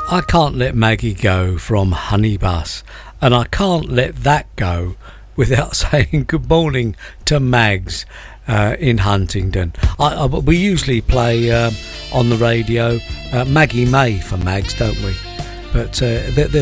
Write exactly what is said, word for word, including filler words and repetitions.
I Can't Let Maggie Go from Honey Bus, and I can't let that go without saying good morning to Mags uh, in Huntingdon. I, I, we usually play um, on the radio uh, Maggie May for Mags, don't we? But uh, there, there's